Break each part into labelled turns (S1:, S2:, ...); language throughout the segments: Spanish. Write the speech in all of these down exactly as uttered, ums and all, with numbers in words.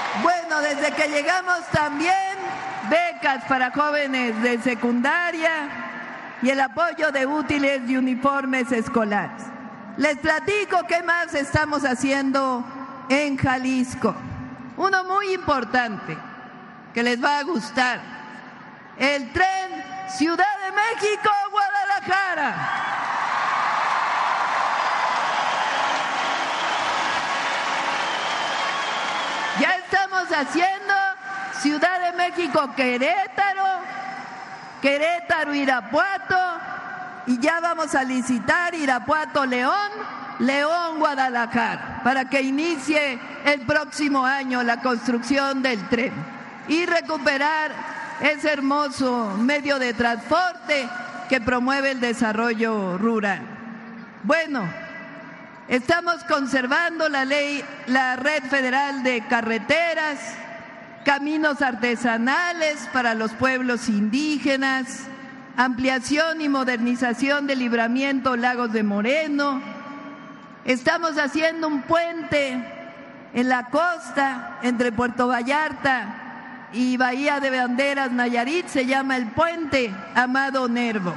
S1: Bueno, desde que llegamos también becas para jóvenes de secundaria y el apoyo de útiles y uniformes escolares. Les platico qué más estamos haciendo en Jalisco. Uno muy importante que les va a gustar: el tren Ciudad de México-Guadalajara. Ya estamos haciendo Ciudad de México-Querétaro, Querétaro-Irapuato, y ya vamos a licitar Irapuato-León, León-Guadalajara, para que inicie el próximo año la construcción del tren y recuperar ese hermoso medio de transporte que promueve el desarrollo rural. Bueno, estamos conservando la ley, la red federal de carreteras, caminos artesanales para los pueblos indígenas, ampliación y modernización del libramiento Lagos de Moreno. Estamos haciendo un puente en la costa entre Puerto Vallarta y Bahía de Banderas, Nayarit, se llama el puente Amado Nervo.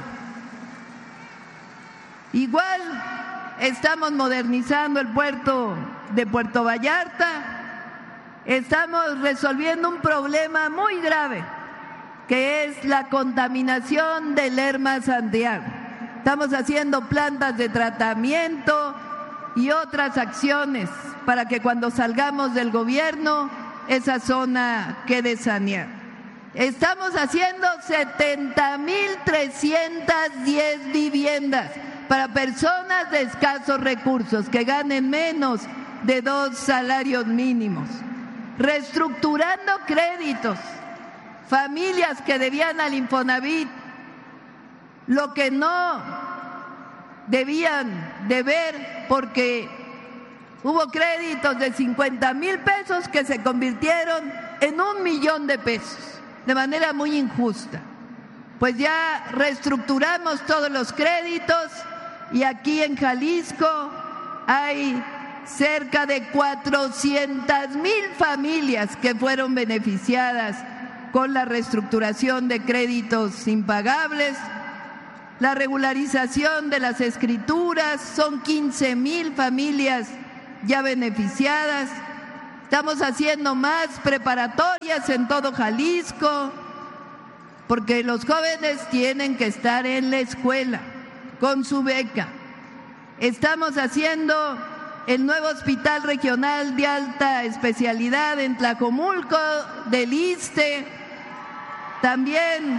S1: Igual estamos modernizando el puerto de Puerto Vallarta, estamos resolviendo un problema muy grave, que es la contaminación del Lerma Santiago. Estamos haciendo plantas de tratamiento y otras acciones para que cuando salgamos del gobierno esa zona quede saneada. Estamos haciendo setenta mil trescientas diez viviendas para personas de escasos recursos que ganen menos de dos salarios mínimos, reestructurando créditos, familias que debían al Infonavit lo que no debían deber porque hubo créditos de cincuenta mil pesos que se convirtieron en un millón de pesos de manera muy injusta. Pues ya reestructuramos todos los créditos y aquí en Jalisco hay cerca de cuatrocientas mil familias que fueron beneficiadas con la reestructuración de créditos impagables. La regularización de las escrituras, son quince mil familias ya beneficiadas. Estamos haciendo más preparatorias en todo Jalisco, porque los jóvenes tienen que estar en la escuela con su beca. Estamos haciendo el nuevo Hospital Regional de Alta Especialidad en Tlajomulco del ISSSTE. También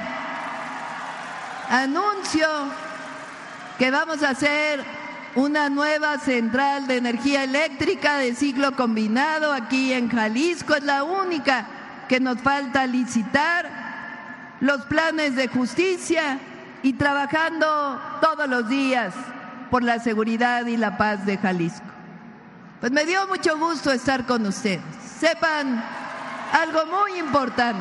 S1: anuncio que vamos a hacer una nueva central de energía eléctrica de ciclo combinado aquí en Jalisco. Es la única que nos falta licitar. Los planes de justicia y trabajando todos los días por la seguridad y la paz de Jalisco. Pues me dio mucho gusto estar con ustedes. Sepan algo muy importante.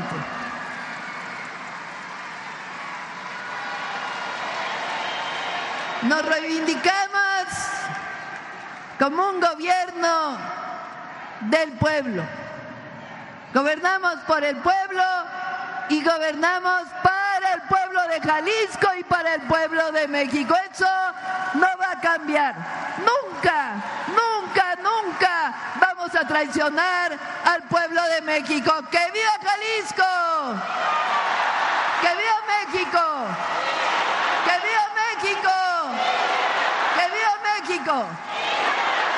S1: Nos reivindicamos como un gobierno del pueblo. Gobernamos por el pueblo y gobernamos para el pueblo de Jalisco y para el pueblo de México. Eso no va a cambiar. Nunca, nunca, nunca vamos a traicionar al pueblo de México. ¡Que viva Jalisco! ¡Que viva México! ¡Que viva México! ¡Que viva México!